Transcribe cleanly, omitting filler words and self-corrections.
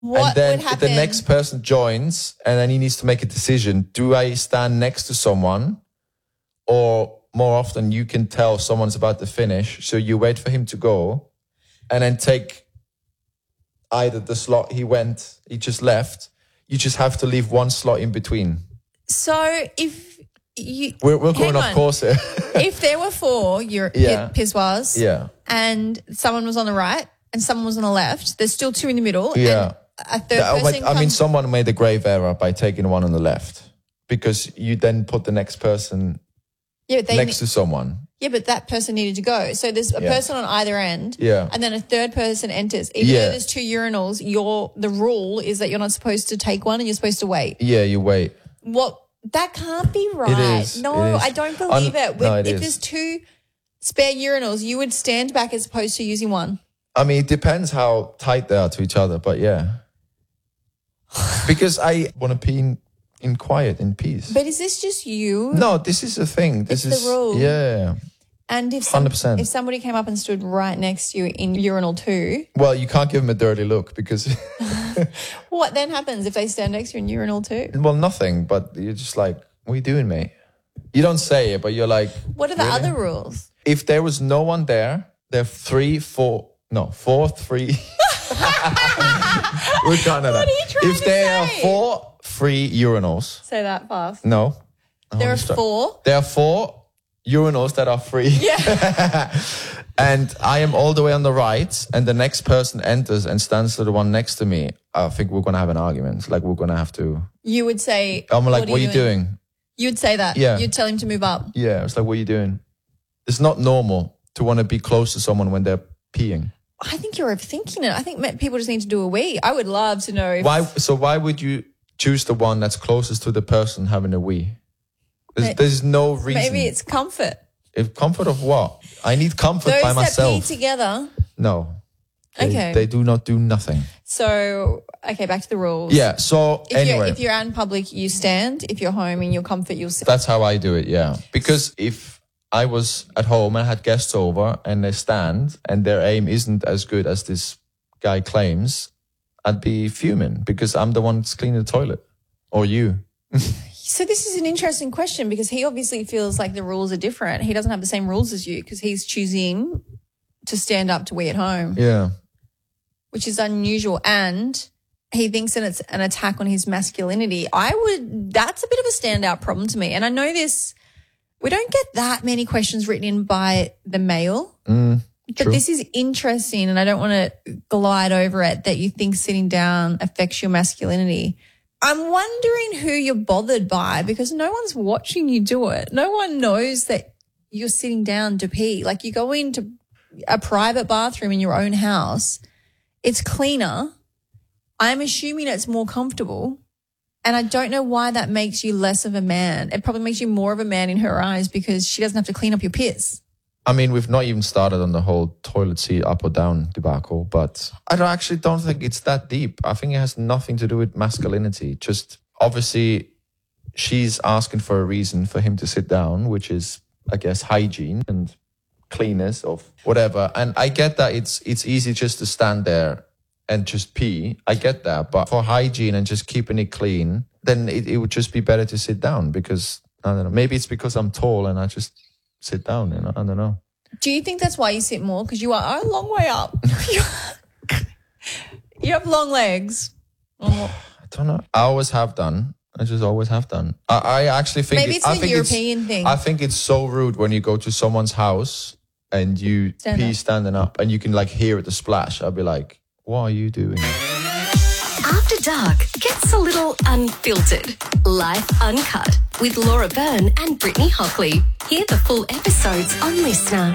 What and then would happen? the next person joins and then he needs to make a decision. Do I stand next to someone, or more often you can tell someone's about to finish, so you wait for him to go and then take either the slot he just left. You just have to leave one slot in between. So if you... We're going off course here. If there were 4 pissoirs and someone was on the right and someone was on the left, there's still 2 in the middle. Yeah. And a third person someone made a grave error by taking one on the left, because you then put the next person next to someone. Yeah, but that person needed to go. So there's a person on either end. Yeah. And then a third person enters. Even though there's 2 urinals, the rule is that you're not supposed to take one and you're supposed to wait. Yeah, you wait. That can't be right. It is. No, It is. I don't believe it. It if is. there's 2 spare urinals, you would stand back as opposed to using one. I mean, it depends how tight they are to each other, but yeah. Because I want to pee in quiet, in peace. But is this just you? No, this is the thing. This It's is the rule. Yeah. And if 100%. if somebody came up and stood right next to you in urinal 2, Well, you can't give them a dirty look because, what then happens if they stand next to you in urinal 2? well, nothing. But you're just like, what are you doing, mate? You don't say it, but you're like, What are the really? other rules? If there was no one there, there are 4, 3. We're done at that. What are you trying If to there are say? 4 free urinals, Say that fast. no. There are 4. There are 4 urinals that are free. Yeah. And I am all the way on the right, and the next person enters and stands to the one next to me. I think we're going to have an argument. Like, we're going to have to... You would say... I'm like, what are you doing? You'd say that. Yeah. You'd tell him to move up. Yeah, it's like, what are you doing? It's not normal to want to be close to someone when they're peeing. I think you're overthinking it. I think people just need to do a wee. I would love to know if... Why would you choose the one that's closest to the person having a wee? There's no reason. Maybe it's comfort. If comfort of what? I need comfort by myself. Those that pee together. No. Okay. They do not do nothing. So, okay, back to the rules. Yeah, so anyway. If you're out in public, you stand. If you're home in your comfort, you'll sit. That's how I do it, yeah. Because if I was at home and I had guests over and they stand and their aim isn't as good as this guy claims, I'd be fuming because I'm the one that's cleaning the toilet. Or you. So this is an interesting question because he obviously feels like the rules are different. He doesn't have the same rules as you because he's choosing to stand up to wee at home. Yeah. Which is unusual. And he thinks that it's an attack on his masculinity. That's a bit of a standout problem to me. And I know we don't get that many questions written in by the male. But true. this is interesting and I don't want to glide over it that you think sitting down affects your masculinity. I'm wondering who you're bothered by because no one's watching you do it. No one knows that you're sitting down to pee. Like you go into a private bathroom in your own house. It's cleaner. I'm assuming it's more comfortable. And I don't know why that makes you less of a man. It probably makes you more of a man in her eyes because she doesn't have to clean up your piss. I mean, we've not even started on the whole toilet seat up or down debacle, but I actually don't think it's that deep. I think it has nothing to do with masculinity. Just obviously she's asking for a reason for him to sit down, which is, I guess, hygiene and cleanness of whatever. And I get that it's easy just to stand there and just pee. I get that. But for hygiene and just keeping it clean, then it would just be better to sit down because, I don't know, maybe it's because I'm tall and I just sit down, I don't know. Do you think that's why you sit more? Because you are a long way up. You have long legs. I don't know. I always have done. I just always have done. I actually think... Maybe it's a European thing. I think it's so rude when you go to someone's house and you pee standing up and you can like hear it, the splash. I'll be like, what are you doing? After Dark gets a little unfiltered. Life Uncut with Laura Byrne and Brittany Hockley. Hear the full episodes on Listener.